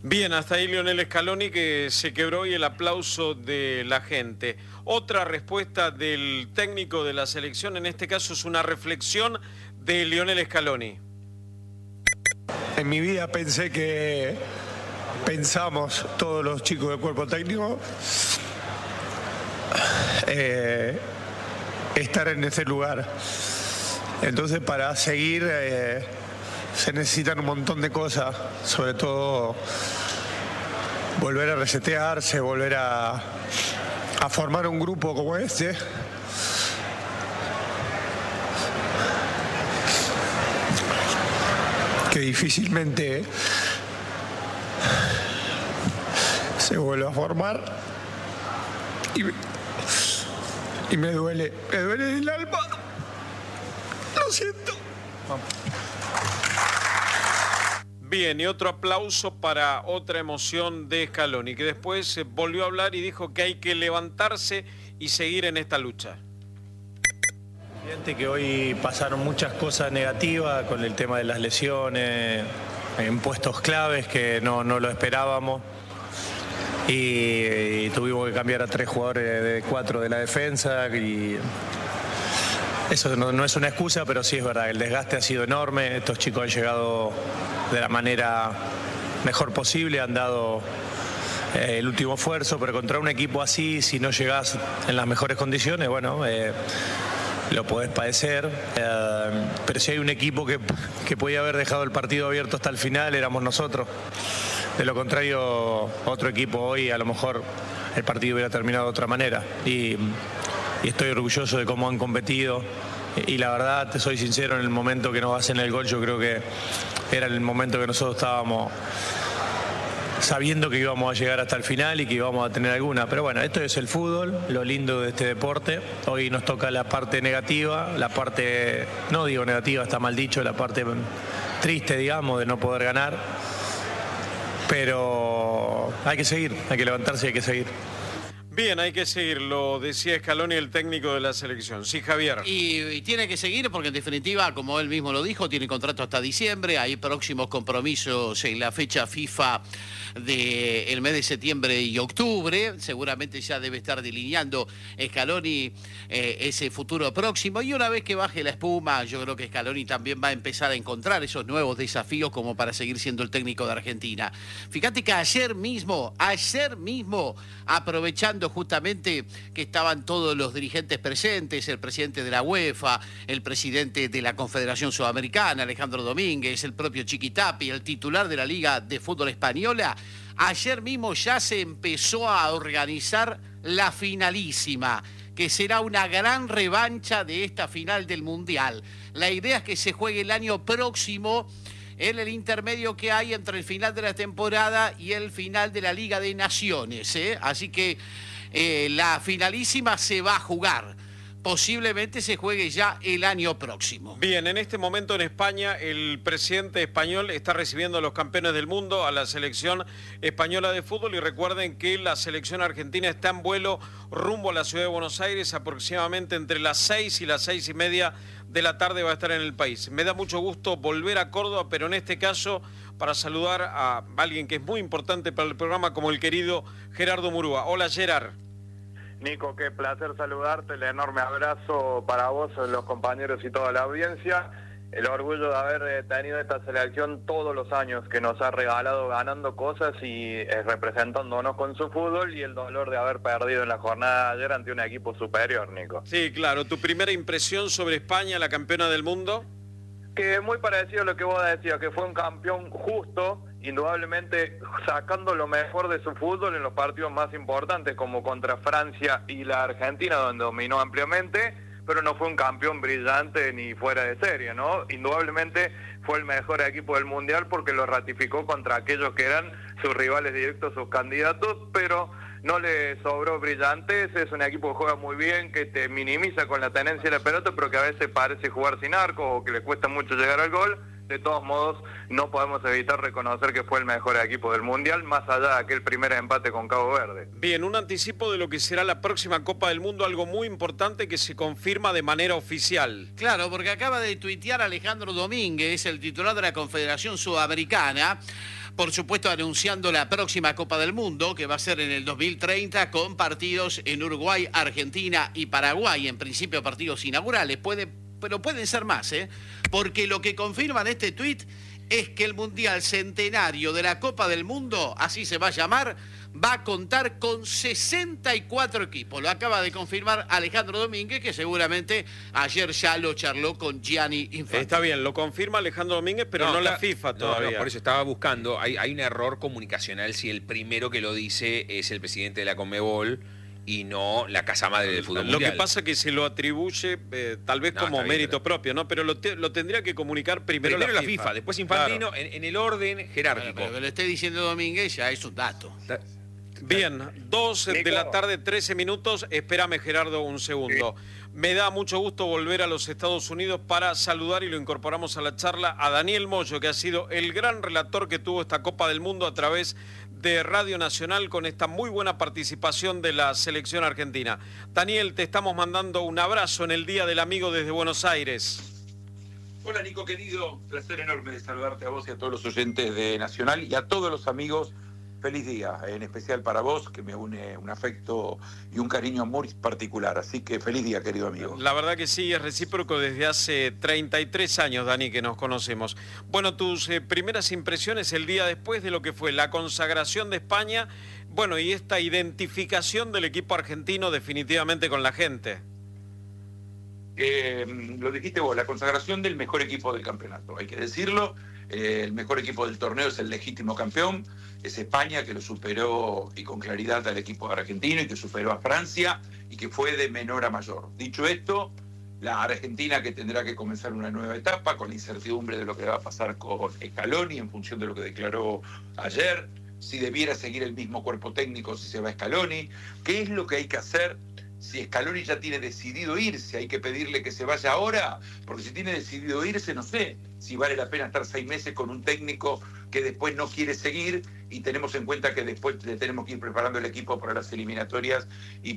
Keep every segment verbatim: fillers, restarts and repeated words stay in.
Bien, hasta ahí Lionel Scaloni, que se quebró, y el aplauso de la gente. Otra respuesta del técnico de la selección, en este caso es una reflexión de Lionel Scaloni. En mi vida pensé que pensamos todos los chicos del cuerpo técnico eh, estar en ese lugar. Entonces, para seguir eh, se necesitan un montón de cosas, sobre todo volver a resetearse, volver a, a formar un grupo como este. Que difícilmente se vuelve a formar. Y me, y me duele, me duele el alma. Lo siento. Bien, y otro aplauso para otra emoción de Scaloni, que después volvió a hablar y dijo que hay que levantarse y seguir en esta lucha. Evidente que hoy pasaron muchas cosas negativas con el tema de las lesiones, en puestos claves que no, no lo esperábamos. Y, y tuvimos que cambiar a tres jugadores de cuatro de la defensa. Y eso no, no es una excusa, pero sí es verdad, el desgaste ha sido enorme. Estos chicos han llegado de la manera mejor posible, han dado eh, el último esfuerzo, pero contra un equipo así, si no llegás en las mejores condiciones, bueno, eh, lo podés padecer. Eh, pero si hay un equipo que, que podía haber dejado el partido abierto hasta el final, éramos nosotros. De lo contrario, otro equipo hoy a lo mejor el partido hubiera terminado de otra manera. Y, y estoy orgulloso de cómo han competido. Y la verdad, te soy sincero, en el momento que nos hacen el gol, yo creo que era el momento que nosotros estábamos sabiendo que íbamos a llegar hasta el final y que íbamos a tener alguna. Pero bueno, esto es el fútbol, lo lindo de este deporte. Hoy nos toca la parte negativa, la parte, no digo negativa, está mal dicho, la parte triste, digamos, de no poder ganar. Pero hay que seguir, hay que levantarse y hay que seguir. Bien, hay que seguir, lo decía Scaloni, el técnico de la selección. Sí, Javier. Y, y tiene que seguir porque en definitiva, como él mismo lo dijo, tiene contrato hasta diciembre, hay próximos compromisos en la fecha FIFA del mes de septiembre y octubre. Seguramente ya debe estar delineando Scaloni eh, ese futuro próximo. Y una vez que baje la espuma, yo creo que Scaloni también va a empezar a encontrar esos nuevos desafíos como para seguir siendo el técnico de Argentina. Fíjate que ayer mismo, ayer mismo, aprovechando justamente que estaban todos los dirigentes presentes, el presidente de la UEFA, el presidente de la Confederación Sudamericana, Alejandro Domínguez, el propio Chiquitapia, el titular de la Liga de Fútbol Española, ayer mismo ya se empezó a organizar la finalísima, que será una gran revancha de esta final del Mundial. La idea es que se juegue el año próximo, en el intermedio que hay entre el final de la temporada y el final de la Liga de Naciones, ¿eh? Así que eh, la finalísima se va a jugar. Posiblemente se juegue ya el año próximo. Bien, en este momento en España el presidente español está recibiendo a los campeones del mundo, a la selección española de fútbol, y recuerden que la selección argentina está en vuelo rumbo a la ciudad de Buenos Aires, aproximadamente entre las seis y las seis y media de la tarde va a estar en el país. Me da mucho gusto volver a Córdoba, pero en este caso para saludar a alguien que es muy importante para el programa, como el querido Gerardo Murúa. Hola, Gerard. Nico, qué placer saludarte, el enorme abrazo para vos, los compañeros y toda la audiencia. El orgullo de haber tenido esta selección todos los años que nos ha regalado ganando cosas y eh, representándonos con su fútbol, y el dolor de haber perdido en la jornada de ayer ante un equipo superior, Nico. Sí, claro. ¿Tu primera impresión sobre España, la campeona del mundo? Que muy parecido a lo que vos decías, que fue un campeón justo, indudablemente sacando lo mejor de su fútbol en los partidos más importantes, como contra Francia y la Argentina, donde dominó ampliamente, pero no fue un campeón brillante ni fuera de serie, ¿no? Indudablemente fue el mejor equipo del Mundial porque lo ratificó contra aquellos que eran sus rivales directos, sus candidatos, pero no le sobró brillantez. Es un equipo que juega muy bien, que te minimiza con la tenencia de la pelota, pero que a veces parece jugar sin arco o que le cuesta mucho llegar al gol. De todos modos, no podemos evitar reconocer que fue el mejor equipo del Mundial, más allá de aquel primer empate con Cabo Verde. Bien, un anticipo de lo que será la próxima Copa del Mundo, algo muy importante que se confirma de manera oficial. Claro, porque acaba de tuitear Alejandro Domínguez, el titular de la Confederación Sudamericana, por supuesto anunciando la próxima Copa del Mundo, que va a ser en el dos mil treinta, con partidos en Uruguay, Argentina y Paraguay, en principio partidos inaugurales, puede, pero pueden ser más, ¿eh? Porque lo que confirman este tuit es que el Mundial Centenario de la Copa del Mundo, así se va a llamar, va a contar con sesenta y cuatro equipos. Lo acaba de confirmar Alejandro Domínguez, que seguramente ayer ya lo charló con Gianni Infantino. Está bien, lo confirma Alejandro Domínguez, pero no, no la FIFA todavía. No, no, por eso estaba buscando. Hay, hay un error comunicacional si el primero que lo dice es el presidente de la Conmebol y no la casa madre del fútbol lo mundial. Lo que pasa es que se lo atribuye eh, tal vez no, como bien, mérito pero... propio, ¿no? Pero lo, te, lo tendría que comunicar primero, primero la, la FIFA. FIFA, después Infantino, claro. en, en el orden jerárquico. Bueno, pero que lo esté diciendo Domínguez ya es un dato. Da Bien, dos de la tarde, trece minutos. Espérame, Gerardo, un segundo. Me da mucho gusto volver a los Estados Unidos para saludar, y lo incorporamos a la charla, a Daniel Moyo, que ha sido el gran relator que tuvo esta Copa del Mundo a través de Radio Nacional, con esta muy buena participación de la selección argentina. Daniel, te estamos mandando un abrazo en el Día del Amigo desde Buenos Aires. Hola, Nico, querido. Placer enorme de saludarte a vos y a todos los oyentes de Nacional y a todos los amigos. Feliz día, en especial para vos, que me une un afecto y un cariño muy particular. Así que feliz día, querido amigo. La verdad que sí, es recíproco desde hace treinta y tres años, Dani, que nos conocemos. Bueno, tus eh, primeras impresiones el día después de lo que fue la consagración de España, bueno, y esta identificación del equipo argentino definitivamente con la gente. Eh, lo dijiste vos, la consagración del mejor equipo del campeonato, hay que decirlo. Eh, el mejor equipo del torneo es el legítimo campeón, es España, que lo superó y con claridad al equipo argentino y que superó a Francia y que fue de menor a mayor. Dicho esto, la Argentina, que tendrá que comenzar una nueva etapa con la incertidumbre de lo que va a pasar con Scaloni en función de lo que declaró ayer, si debiera seguir el mismo cuerpo técnico, si se va Scaloni, qué es lo que hay que hacer. Si Scaloni ya tiene decidido irse, hay que pedirle que se vaya ahora, porque si tiene decidido irse, no sé si vale la pena estar seis meses con un técnico que después no quiere seguir, y tenemos en cuenta que después le tenemos que ir preparando el equipo para las eliminatorias y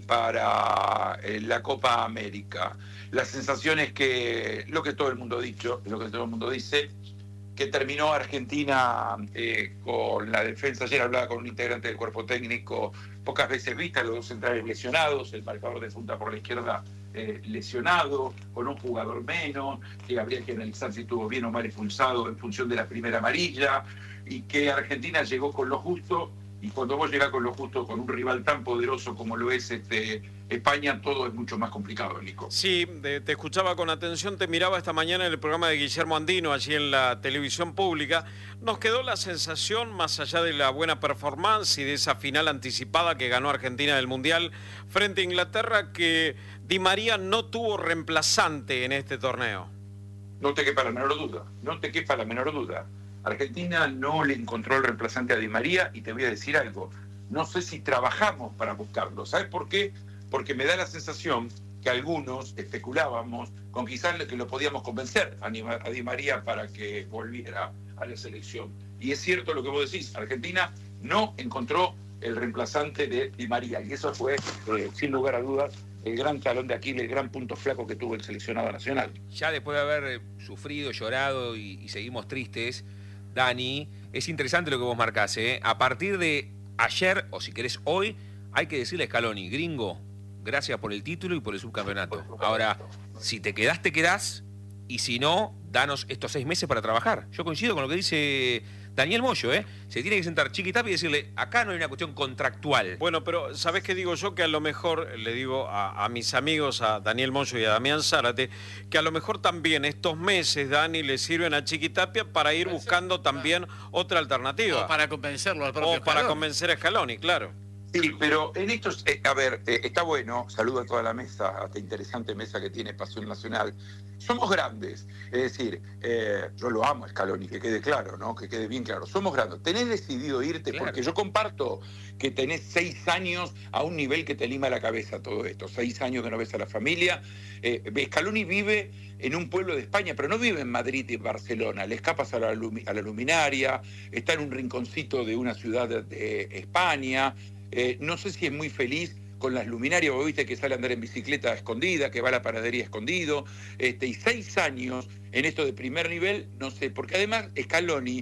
para eh, la Copa América. La sensación es que lo que todo el mundo ha dicho, lo que todo el mundo dice, que terminó Argentina eh, con la defensa. Ayer hablaba con un integrante del cuerpo técnico, pocas veces vista, los dos centrales lesionados, el marcador de punta por la izquierda eh, lesionado, con un jugador menos, que habría que analizar si estuvo bien o mal expulsado en función de la primera amarilla, y que Argentina llegó con lo justo, y cuando vos llegás con lo justo, con un rival tan poderoso como lo es este España, todo es mucho más complicado, Nico. Sí, te, te escuchaba con atención, te miraba esta mañana en el programa de Guillermo Andino, allí en la televisión pública. Nos quedó la sensación, más allá de la buena performance y de esa final anticipada que ganó Argentina del Mundial frente a Inglaterra, que Di María no tuvo reemplazante en este torneo. No te quepa la menor duda, no te quepa la menor duda. Argentina no le encontró el reemplazante a Di María, y te voy a decir algo, no sé si trabajamos para buscarlo. ¿Sabes por qué? Porque me da la sensación que algunos especulábamos con quizás que lo podíamos convencer a Di María para que volviera a la selección. Y es cierto lo que vos decís, Argentina no encontró el reemplazante de Di María, y eso fue, eh, sin lugar a dudas, el gran talón de Aquiles, el gran punto flaco que tuvo el seleccionado nacional. Ya después de haber sufrido, llorado y, y seguimos tristes, Dani, es interesante lo que vos marcás, ¿eh? A partir de ayer, o si querés hoy, hay que decirle a Scaloni, gringo, gracias por el título y por el subcampeonato. Ahora, si te quedás, te quedás, y si no, danos estos seis meses para trabajar. Yo coincido con lo que dice Daniel Moyo, ¿eh? Se tiene que sentar Chiquitapia y decirle, acá no hay una cuestión contractual. Bueno, pero ¿sabés qué digo yo? Que a lo mejor, le digo a, a mis amigos, a Daniel Moyo y a Damián Zárate, que a lo mejor también estos meses, Dani, le sirven a Chiquitapia para ir buscando también otra alternativa. O para convencerlo al propio O para Scaloni. convencer a Scaloni, claro. Sí, pero en estos, eh, a ver, eh, está bueno, saludo a toda la mesa, a esta interesante mesa que tiene Pasión Nacional. Somos grandes, es decir, eh, yo lo amo a Scaloni, que quede claro, ¿no? Que quede bien claro. Somos grandes. Tenés decidido irte, claro, porque yo comparto que tenés seis años a un nivel que te lima la cabeza todo esto. Seis años que no ves a la familia. Eh, Scaloni vive en un pueblo de España, pero no vive en Madrid y Barcelona. Le escapas a la, a la luminaria, está en un rinconcito de una ciudad de, de España. Eh, no sé si es muy feliz con las luminarias, vos viste que sale a andar en bicicleta escondida, que va a la panadería escondido, este, y seis años en esto de primer nivel, no sé, porque además Scaloni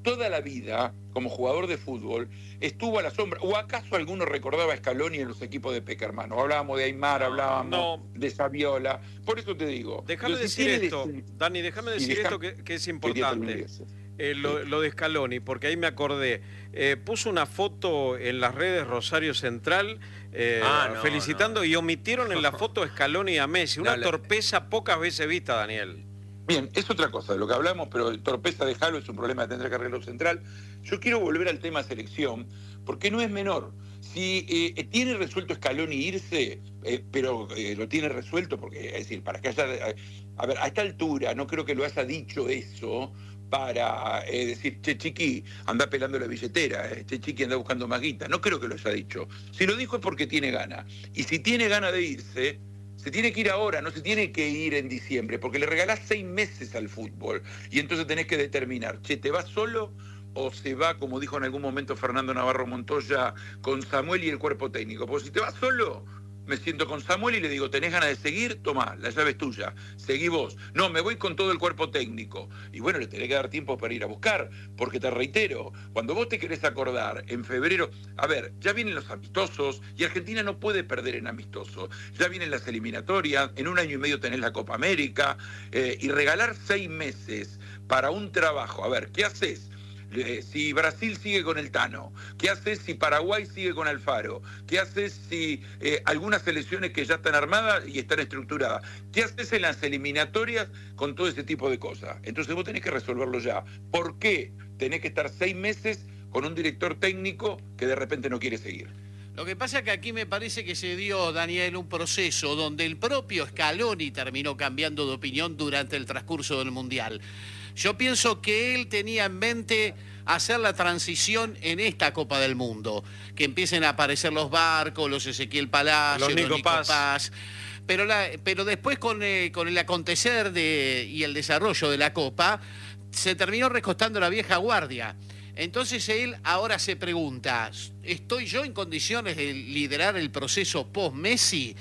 toda la vida, como jugador de fútbol, estuvo a la sombra. ¿O acaso alguno recordaba a Scaloni en los equipos de Peckerman? Hablábamos de Aymar, hablábamos no. de Saviola. Por eso te digo. Déjame decir esto, de... Dani, déjame decir deja... esto que, que es importante. Eh, lo, lo de Scaloni, porque ahí me acordé. Eh, puso una foto en las redes Rosario Central eh, ah, no, felicitando no. y omitieron en la foto a Scaloni y a Messi. Una no, torpeza la... pocas veces vista, Daniel. Bien, es otra cosa de lo que hablamos, pero torpeza de Jalo es un problema que tendrá que arreglar Central. Yo quiero volver al tema selección, porque no es menor. Si eh, tiene resuelto Scaloni irse, eh, pero eh, lo tiene resuelto, porque, es decir, para que haya... A ver, a esta altura no creo que lo haya dicho eso para eh, decir, che, Chiqui, anda pelando la billetera, eh, che, Chiqui, anda buscando más guita. No creo que lo haya dicho. Si lo dijo es porque tiene gana. Y si tiene gana de irse... Se tiene que ir ahora, no se tiene que ir en diciembre, porque le regalás seis meses al fútbol y entonces tenés que determinar, che, ¿te vas solo o se va, como dijo en algún momento Fernando Navarro Montoya, con Samuel y el cuerpo técnico? Porque si te vas solo, me siento con Samuel y le digo, ¿tenés ganas de seguir? Tomá, la llave es tuya, seguí vos. No, me voy con todo el cuerpo técnico. Y bueno, le tenés que dar tiempo para ir a buscar, porque te reitero, cuando vos te querés acordar, en febrero, a ver, ya vienen los amistosos, y Argentina no puede perder en amistoso. Ya vienen las eliminatorias, en un año y medio tenés la Copa América, eh, y regalar seis meses para un trabajo, a ver, ¿qué haces? Eh, si Brasil sigue con el Tano, ¿qué haces si Paraguay sigue con Alfaro? ¿Qué haces si eh, algunas selecciones que ya están armadas y están estructuradas? ¿Qué haces en las eliminatorias con todo ese tipo de cosas? Entonces vos tenés que resolverlo ya. ¿Por qué tenés que estar seis meses con un director técnico que de repente no quiere seguir? Lo que pasa es que aquí me parece que se dio, Daniel, un proceso donde el propio Scaloni terminó cambiando de opinión durante el transcurso del Mundial. Yo pienso que él tenía en mente hacer la transición en esta Copa del Mundo, que empiecen a aparecer los Barcos, los Ezequiel Palacio, los Nico, los Nico Paz. Paz. Pero, la, pero después con, eh, con el acontecer de, y el desarrollo de la Copa, se terminó recostando la vieja guardia. Entonces él ahora se pregunta, ¿estoy yo en condiciones de liderar el proceso post-Messi?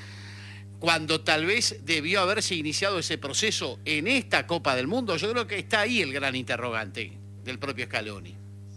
Cuando tal vez debió haberse iniciado ese proceso en esta Copa del Mundo. Yo creo que está ahí el gran interrogante del propio Scaloni.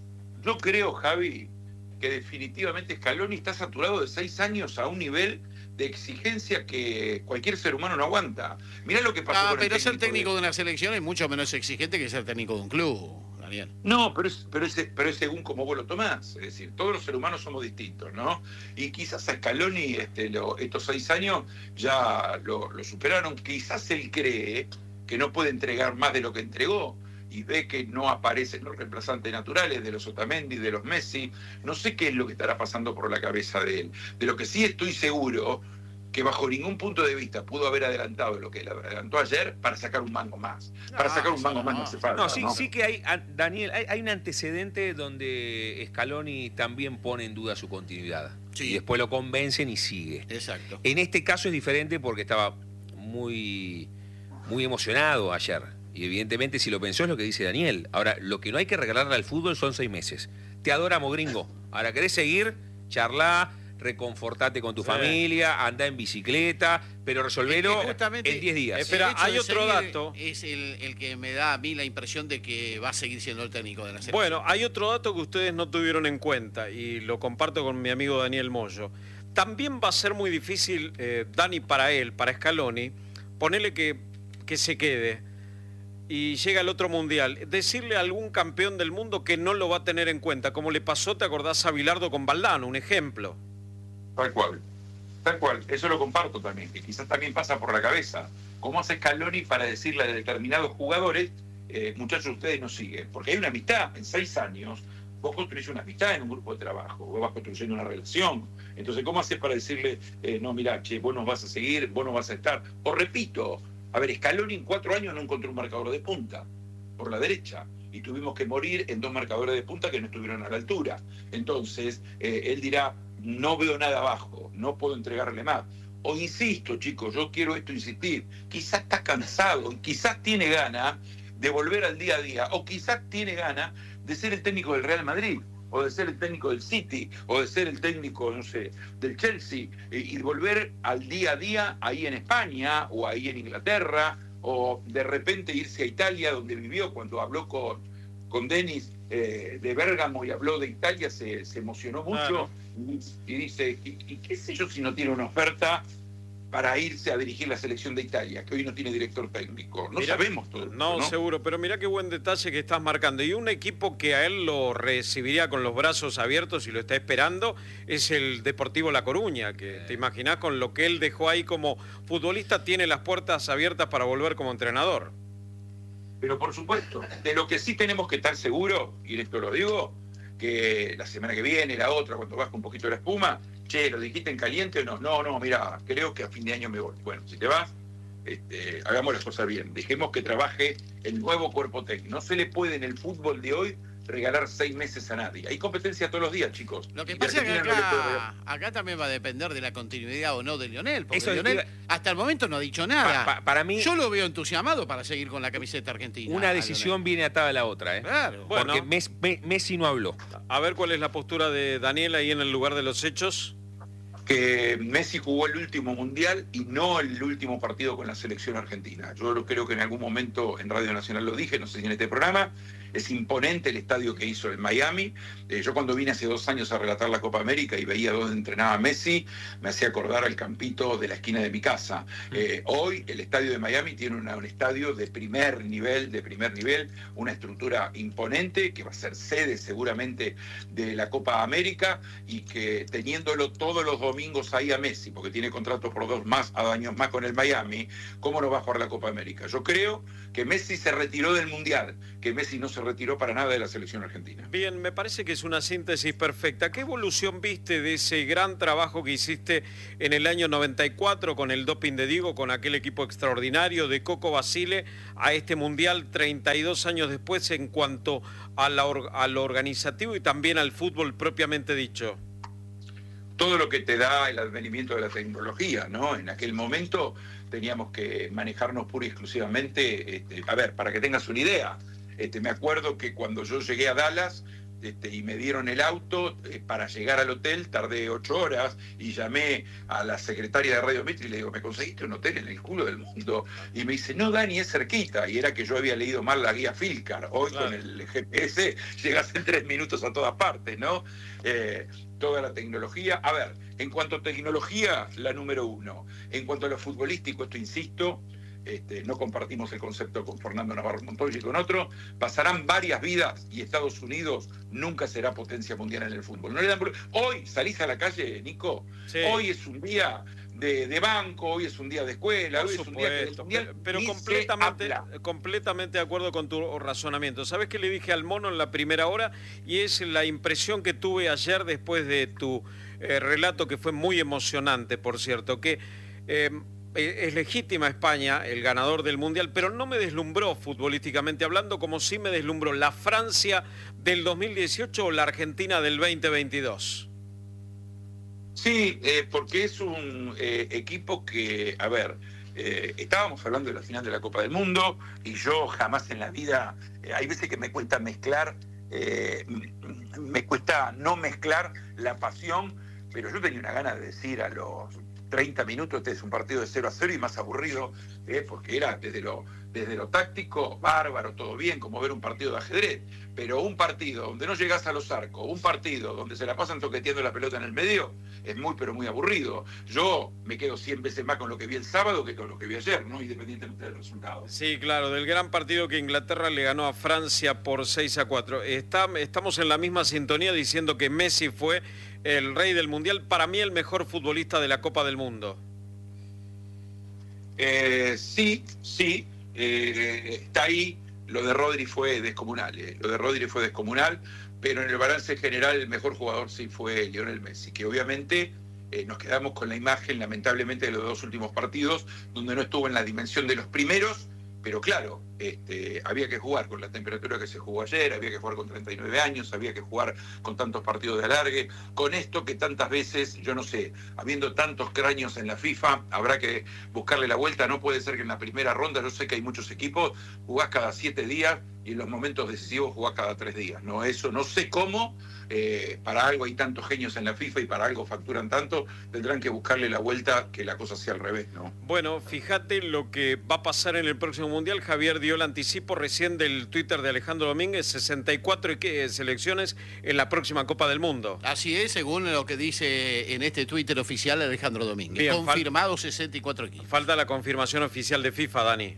Yo creo, Javi, que definitivamente Scaloni está saturado de seis años a un nivel de exigencia que cualquier ser humano no aguanta. Mirá lo que pasó ah, con pero el ser técnico de... de una selección es mucho menos exigente que ser técnico de un club, Daniel. No, pero es, pero, es, pero es según como vos lo tomás. Es decir, todos los seres humanos somos distintos, ¿no? Y quizás a Scaloni este, lo, estos seis años ya lo, lo superaron. Quizás él cree que no puede entregar más de lo que entregó y ve que no aparecen los reemplazantes naturales de los Otamendi, de los Messi. No sé qué es lo que estará pasando por la cabeza de él. De lo que sí estoy seguro, que bajo ningún punto de vista pudo haber adelantado lo que él adelantó ayer para sacar un mango más. Para sacar un mango más no hace falta. No, sí, ¿no? sí que hay, Daniel, hay, hay un antecedente donde Scaloni también pone en duda su continuidad. Sí. Y después lo convencen y sigue. Exacto. En este caso es diferente porque estaba muy, muy emocionado ayer. Y evidentemente si lo pensó es lo que dice Daniel. Ahora, lo que no hay que regalarle al fútbol son seis meses. Te adoramos, gringo. Ahora, ¿querés seguir? Charlá, reconfortate con tu sí. familia, anda en bicicleta, pero resolvelo en diez días. Espera, hay otro dato. Es el, el que me da a mí la impresión de que va a seguir siendo el técnico de la selección. Bueno, hay otro dato que ustedes no tuvieron en cuenta y lo comparto con mi amigo Daniel Moyo. También va a ser muy difícil, eh, Dani, para él, para Scaloni, ponerle que, que se quede y llega el otro mundial, decirle a algún campeón del mundo que no lo va a tener en cuenta, como le pasó, ¿te acordás a Bilardo con Valdano? Un ejemplo. Tal cual, tal cual, eso lo comparto también, que quizás también pasa por la cabeza. ¿Cómo hace Scaloni para decirle a determinados jugadores, eh, muchachos, ustedes no siguen? Porque hay una amistad, en seis años, vos construís una amistad en un grupo de trabajo, vos vas construyendo una relación. Entonces, ¿cómo haces para decirle, eh, no, mirá, che, vos no vas a seguir, vos no vas a estar? O repito, a ver, Scaloni en cuatro años no encontró un marcador de punta por la derecha y tuvimos que morir en dos marcadores de punta que no estuvieron a la altura. Entonces, eh, él dirá, no veo nada abajo, no puedo entregarle más. O insisto, chicos, yo quiero esto insistir, quizás está cansado, quizás tiene ganas de volver al día a día, o quizás tiene ganas de ser el técnico del Real Madrid, o de ser el técnico del City, o de ser el técnico, no sé, del Chelsea, y volver al día a día ahí en España, o ahí en Inglaterra, o de repente irse a Italia, donde vivió cuando habló con, con Denis eh, de Bérgamo y habló de Italia, se, se emocionó mucho. Claro. y, y dice, ¿y, y qué sé yo si no tiene una oferta para irse a dirigir la selección de Italia, que hoy no tiene director técnico? No Mirá, sabemos todo esto, no, ¿no? seguro, pero mira qué buen detalle que estás marcando. Y un equipo que a él lo recibiría con los brazos abiertos y lo está esperando es el Deportivo La Coruña, que te imaginás con lo que él dejó ahí como futbolista, tiene las puertas abiertas para volver como entrenador. Pero por supuesto, de lo que sí tenemos que estar seguros, y esto lo digo, que la semana que viene, la otra, cuando baja un poquito la espuma, che, ¿lo dijiste en caliente o no? No, no, mira, creo que a fin de año me voy. Bueno, si te vas, este, hagamos las cosas bien. Dejemos que trabaje el nuevo cuerpo técnico. No se le puede en el fútbol de hoy regalar seis meses a nadie. Hay competencia todos los días, chicos. Lo que Y pasa es que Argentina no le puede acá, regalar. acá también va a depender de la continuidad o no de Lionel, porque Eso Lionel iba- hasta el momento no ha dicho nada. Pa- pa- para mí- Yo lo veo entusiasmado para seguir con la camiseta argentina. Una a decisión Lionel. viene atada a la otra, ¿eh? Claro. Bueno. Porque Mes- Me- Messi no habló. A ver cuál es la postura de Daniel ahí en el lugar de los hechos. Que Messi jugó el último mundial y no el último partido con la selección argentina. Yo lo- creo que en algún momento en Radio Nacional lo dije, no sé si en este programa. Es imponente el estadio que hizo en Miami. Eh, yo cuando vine hace dos años a relatar la Copa América y veía dónde entrenaba Messi, me hacía acordar al campito de la esquina de mi casa. Eh, hoy el estadio de Miami tiene una- un estadio de primer nivel, de primer nivel, una estructura imponente que va a ser sede seguramente de la Copa América y que teniéndolo todos los domingos ahí a Messi, porque tiene contrato por dos más a años más con el Miami, ¿cómo no va a jugar la Copa América? Yo creo que Messi se retiró del Mundial, que Messi no se retiró para nada de la selección argentina. Bien, me parece que es una síntesis perfecta. ¿Qué evolución viste de ese gran trabajo que hiciste en el año noventa y cuatro con el doping de Diego, con aquel equipo extraordinario de Coco Basile, a este Mundial treinta y dos años después en cuanto a, la or- a lo organizativo y también al fútbol propiamente dicho? Todo lo que te da el advenimiento de la tecnología, ¿no? En aquel momento teníamos que manejarnos pura y exclusivamente, este, a ver, para que tengas una idea, este, me acuerdo que cuando yo llegué a Dallas este, y me dieron el auto, eh, para llegar al hotel tardé ocho horas y llamé a la secretaria de Radio Metro y le digo, ¿me conseguiste un hotel en el culo del mundo? Y me dice, no, Dani, es cerquita. Y era que yo había leído mal la guía Filcar. Hoy Claro. con el G P S llegas en tres minutos a todas partes, ¿no? Eh, toda la tecnología. A ver, en cuanto a tecnología, la número uno. En cuanto a lo futbolístico, esto insisto, este, no compartimos el concepto con Fernando Navarro Montoya y con otro, pasarán varias vidas y Estados Unidos nunca será potencia mundial en el fútbol. No le dan... Hoy salís a la calle, Nico, Sí. hoy es un día de, de banco, hoy es un día de escuela, Por hoy es un día que el supuesto, mundial pero, pero ni se completamente, habla. completamente de acuerdo con tu razonamiento. ¿Sabes qué le dije al mono en la primera hora? Y es la impresión que tuve ayer después de tu eh, relato, que fue muy emocionante, por cierto, que eh, es legítima España, el ganador del Mundial, pero no me deslumbró futbolísticamente hablando, como sí me deslumbró la Francia del dos mil dieciocho o la Argentina del veinte veintidós. Sí, eh, porque es un eh, equipo que, a ver, eh, estábamos hablando de la final de la Copa del Mundo y yo jamás en la vida, eh, hay veces que me cuesta mezclar, eh, me cuesta no mezclar la pasión, pero yo tenía una gana de decir a los treinta minutos, este es un partido de cero a cero y más aburrido, eh, porque era desde lo, desde lo táctico, bárbaro, todo bien, como ver un partido de ajedrez, pero un partido donde no llegás a los arcos, un partido donde se la pasan toqueteando la pelota en el medio, es muy pero muy aburrido. Yo me quedo cien veces más con lo que vi el sábado que con lo que vi ayer, ¿no? Independientemente del resultado. Sí, claro, del gran partido que Inglaterra le ganó a Francia por seis a cuatro. Está, estamos en la misma sintonía diciendo que Messi fue el rey del Mundial, para mí el mejor futbolista de la Copa del Mundo. Eh, sí, sí, eh, está ahí. Lo de Rodri fue descomunal, eh. lo de Rodri fue descomunal, pero en el balance general el mejor jugador sí fue Lionel Messi, que obviamente eh, nos quedamos con la imagen, lamentablemente, de los dos últimos partidos, donde no estuvo en la dimensión de los primeros, pero claro, este, había que jugar con la temperatura que se jugó ayer, había que jugar con treinta y nueve años, había que jugar con tantos partidos de alargue, con esto que tantas veces, yo no sé, habiendo tantos cráneos en la FIFA, habrá que buscarle la vuelta. No puede ser que en la primera ronda, yo sé que hay muchos equipos, jugás cada siete días y en los momentos decisivos jugás cada tres días. No, eso no sé cómo, eh, para algo hay tantos genios en la FIFA y para algo facturan tanto, tendrán que buscarle la vuelta que la cosa sea al revés, ¿no? Bueno, fíjate lo que va a pasar en el próximo Mundial. Javier dio el anticipo recién del Twitter de Alejandro Domínguez, sesenta y cuatro selecciones en la próxima Copa del Mundo. Así es, según lo que dice en este Twitter oficial Alejandro Domínguez. Bien, confirmado sesenta y cuatro equipos. Falta la confirmación oficial de FIFA, Dani.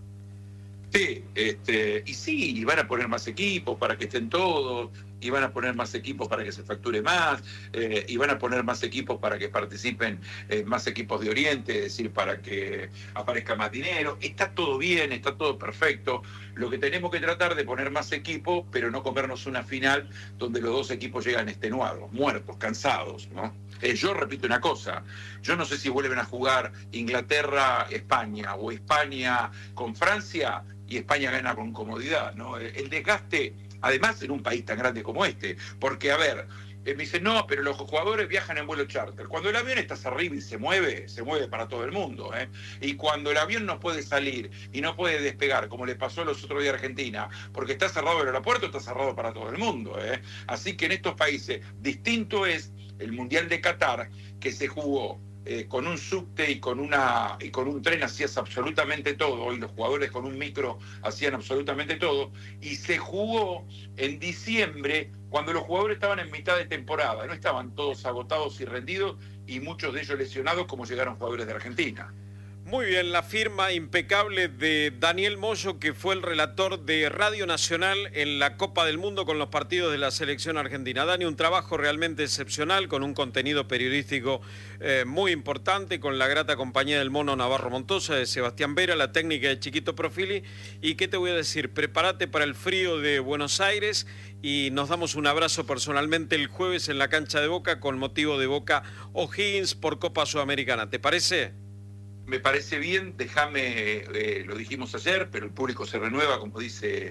Sí, este, y sí, y van a poner más equipos para que estén todos, y van a poner más equipos para que se facture más, eh, y van a poner más equipos para que participen eh, más equipos de Oriente, es decir, para que aparezca más dinero. Está todo bien, está todo perfecto. Lo que tenemos que tratar de poner más equipos, pero no comernos una final donde los dos equipos llegan extenuados, muertos, cansados, ¿no? Eh, yo repito una cosa, yo no sé si vuelven a jugar Inglaterra-España o España con Francia, y España gana con comodidad, ¿no? El desgaste, además en un país tan grande como este, porque, a ver, eh, me dicen, no, pero los jugadores viajan en vuelo charter. Cuando el avión está arriba y se mueve, se mueve para todo el mundo, ¿eh? Y cuando el avión no puede salir y no puede despegar, como le pasó los otros días a Argentina, porque está cerrado el aeropuerto, está cerrado para todo el mundo, ¿eh? Así que en estos países, distinto es el Mundial de Qatar, que se jugó Eh, con un subte y con una y con un tren hacías absolutamente todo, y los jugadores con un micro hacían absolutamente todo, y se jugó en diciembre cuando los jugadores estaban en mitad de temporada, no estaban todos agotados y rendidos, y muchos de ellos lesionados, como llegaron jugadores de Argentina. Muy bien, la firma impecable de Daniel Moyo, que fue el relator de Radio Nacional en la Copa del Mundo con los partidos de la selección argentina. Dani, un trabajo realmente excepcional, con un contenido periodístico eh, muy importante, con la grata compañía del Mono Navarro Montosa, de Sebastián Vera, la técnica de Chiquito Profili. Y qué te voy a decir, prepárate para el frío de Buenos Aires y nos damos un abrazo personalmente el jueves en la cancha de Boca con motivo de Boca O'Higgins por Copa Sudamericana. ¿Te parece? Me parece bien, déjame, eh, lo dijimos ayer, pero el público se renueva, como dice